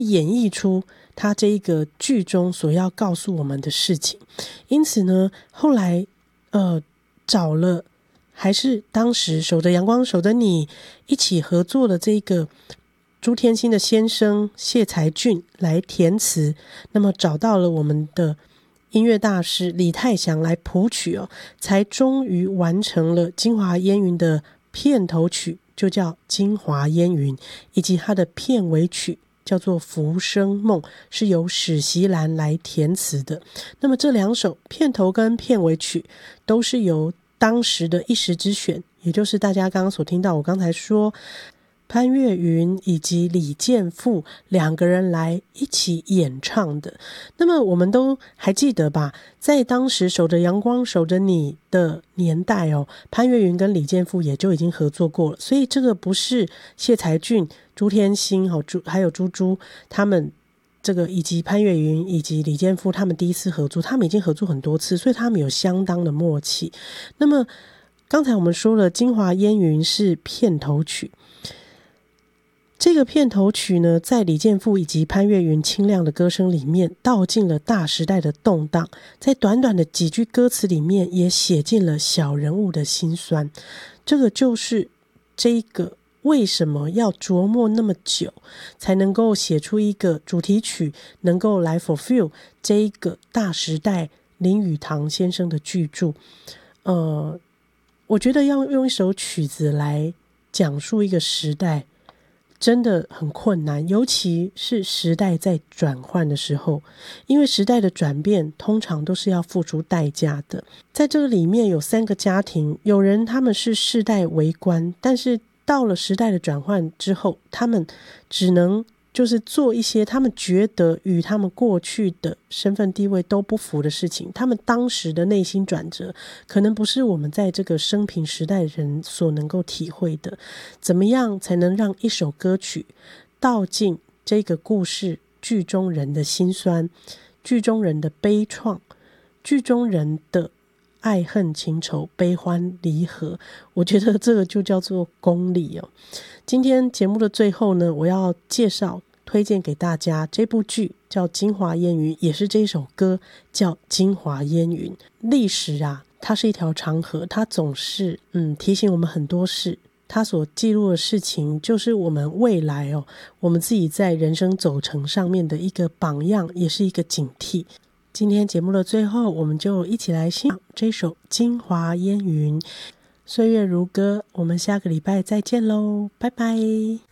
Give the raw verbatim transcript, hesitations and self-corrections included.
演绎出他这一个剧中所要告诉我们的事情。因此呢，后来呃找了还是当时守着阳光守着你一起合作的这个朱天心的先生谢才俊来填词，那么找到了我们的音乐大师李泰祥来谱曲哦，才终于完成了金华烟云的片头曲，就叫金华烟云，以及它的片尾曲叫做浮生梦，是由史席兰来填词的。那么这两首片头跟片尾曲都是由当时的一时之选，也就是大家刚刚所听到我刚才说潘越云以及李健富两个人来一起演唱的。那么我们都还记得吧，在当时守着阳光守着你的年代哦，潘越云跟李健富也就已经合作过了，所以这个不是谢才俊、朱天心还有朱朱他们这个以及潘越云以及李健富他们第一次合作，他们已经合作很多次，所以他们有相当的默契。那么刚才我们说了金华烟云是片头曲，这个片头曲呢，在李健富以及潘越云清亮的歌声里面道尽了大时代的动荡，在短短的几句歌词里面也写尽了小人物的辛酸。这个就是这个为什么要琢磨那么久才能够写出一个主题曲，能够来 fulfill 这一个大时代林语堂先生的巨著。呃，我觉得要用一首曲子来讲述一个时代真的很困难，尤其是时代在转换的时候，因为时代的转变通常都是要付出代价的。在这个里面有三个家庭，有人他们是世代为官，但是到了时代的转换之后，他们只能就是做一些他们觉得与他们过去的身份地位都不符的事情，他们当时的内心转折可能不是我们在这个生平时代人所能够体会的。怎么样才能让一首歌曲道尽这个故事剧中人的辛酸，剧中人的悲怆，剧中人的爱恨情仇悲欢离合，我觉得这个就叫做功力哦。今天节目的最后呢，我要介绍推荐给大家这部剧叫金华烟云，也是这一首歌叫金华烟云。历史啊，它是一条长河，它总是嗯提醒我们很多事，它所记录的事情就是我们未来哦，我们自己在人生走程上面的一个榜样，也是一个警惕。今天节目的最后，我们就一起来欣赏这首金华烟云，岁月如歌。我们下个礼拜再见喽，拜拜。